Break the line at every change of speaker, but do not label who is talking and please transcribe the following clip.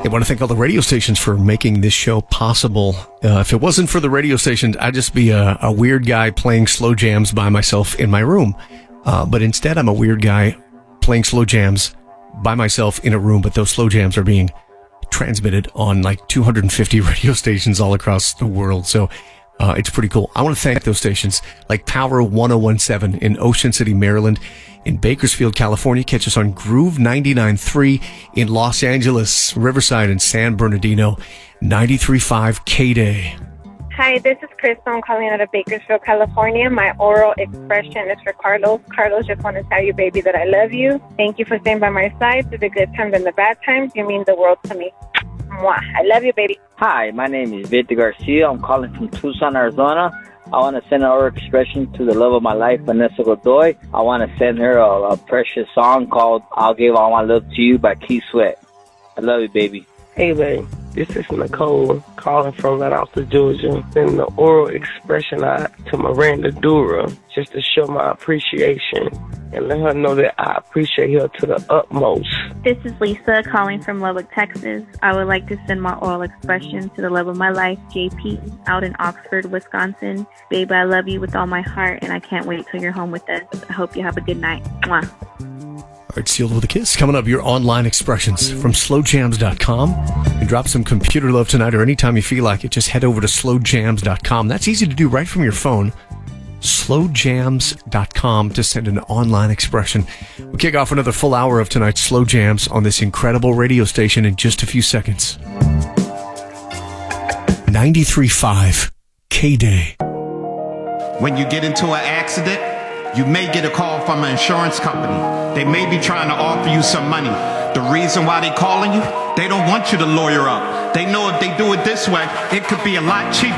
I want to thank all the radio stations for making this show possible. If it wasn't for the radio stations, I'd just be a weird guy playing slow jams by myself in my room. But instead, I'm a weird guy playing slow jams by myself in a room, but those slow jams are being transmitted on like 250 radio stations all across the world. So it's pretty cool. I want to thank those stations like Power 1017 in Ocean City, Maryland. In Bakersfield, California, catch us on Groove 99.3 in Los Angeles, Riverside, and San Bernardino, 93.5 K-Day.
Hi, this is Crystal. I'm calling out of Bakersfield, California. My oral expression is for Carlos. Carlos, just want to tell you, baby, that I love you. Thank you for staying by my side through the good times and the bad times. You mean the world to me. Mwah. I love you, baby.
Hi, my name is Victor Garcia. I'm calling from Tucson, Arizona. I want to send an oral expression to the love of my life, Vanessa Godoy. I want to send her a precious song called I'll Give All My Love to You by Keith Sweat. I love you, baby.
Hey, babe. This is Nicole calling from Valdosta, Georgia. Sending the oral expression out to Miranda Dura just to show my appreciation and let her know that I appreciate her to the utmost.
This is Lisa calling from Lubbock, Texas. I would like to send my oral expression to the love of my life, JP, out in Oxford, Wisconsin. Babe, I love you with all my heart, and I can't wait till you're home with us. I hope you have a good night. Mwah.
All right, sealed with a kiss. Coming up, your online expressions from slowjams.com. And drop some computer love tonight or anytime you feel like it. Just head over to slowjams.com. That's easy to do right from your phone. Slowjams.com to send an online expression. We'll kick off another full hour of tonight's Slow Jams on this incredible radio station in just a few seconds. 93.5 K-Day.
When you get into an accident, you may get a call from an insurance company. They may be trying to offer you some money. The reason why they're calling you, they don't want you to lawyer up. They know if they do it this way, it could be a lot cheaper.